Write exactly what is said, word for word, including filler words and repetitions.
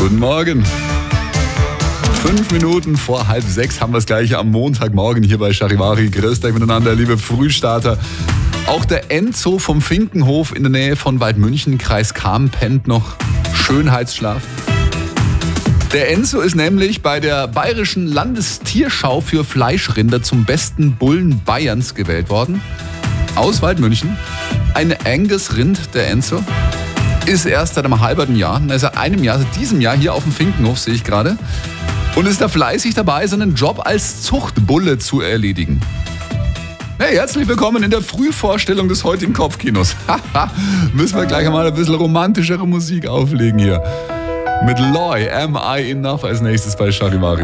Guten Morgen. Fünf Minuten vor halb sechs haben wir es gleich am Montagmorgen hier bei Charivari. Grüßt euch miteinander, liebe Frühstarter. Auch der Enzo vom Finkenhof in der Nähe von Waldmünchen, Kreis Cham, pennt noch Schönheitsschlaf. Der Enzo ist nämlich bei der Bayerischen Landestierschau für Fleischrinder zum besten Bullen Bayerns gewählt worden. Aus Waldmünchen. Ein Angus-Rind, der Enzo. Ist erst seit einem halben Jahr, seit einem Jahr, seit diesem Jahr hier auf dem Finkenhof, sehe ich gerade. Und ist da fleißig dabei, seinen Job als Zuchtbulle zu erledigen. Hey, herzlich willkommen in der Frühvorstellung des heutigen Kopfkinos. Haha, müssen wir gleich mal ein bisschen romantischere Musik auflegen hier. Mit Loy, Am I Enough als nächstes bei Charivari.